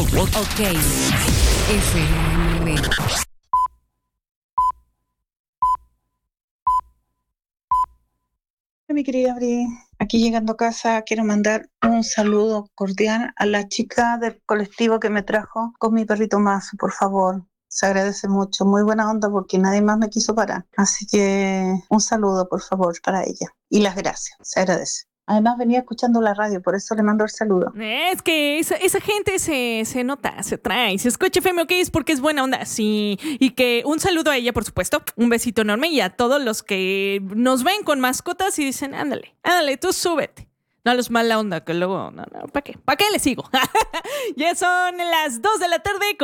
Ok. FM. Mi querida Bri, aquí llegando a casa quiero mandar un saludo cordial a la chica del colectivo que me trajo con mi perrito Mazo, por favor. Se agradece mucho, muy buena onda porque nadie más me quiso parar. Así que un saludo, por favor, para ella. Y las gracias, se agradece. Además venía escuchando la radio, por eso le mando el saludo. Es que esa gente se nota, se trae. Si escucha FM OK es porque es buena onda. Sí. Y que un saludo a ella, por supuesto. Un besito enorme. Y a todos los que nos ven con mascotas y dicen, ándale, tú súbete. No a los mala onda, que luego, no, ¿para qué? ¿Para qué le sigo? Ya son las 2 de la tarde.